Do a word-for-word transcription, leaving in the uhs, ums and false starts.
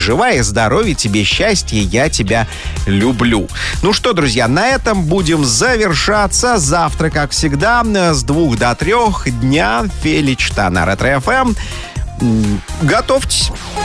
Живая, здоровья тебе, счастья, я тебя люблю. Ну что, друзья, на этом будем завершаться. Завтра, как всегда, с двух до трех дня Феличта на Ретро-эф эм. Готовьтесь.